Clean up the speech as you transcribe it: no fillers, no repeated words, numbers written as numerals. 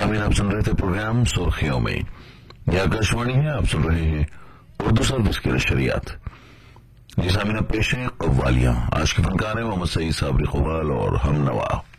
सामीन, आप सुन रहे थे प्रोग्राम सुर्खियों में। यह आकाशवाणी है, आप सुन रहे हैं उर्दू सर्विस की नशरियात। जी सामीन, पेश है कव्वालियां। आज के फनकार हैं मोहम्मद सईद साबरी कव्वाल और हम नवा।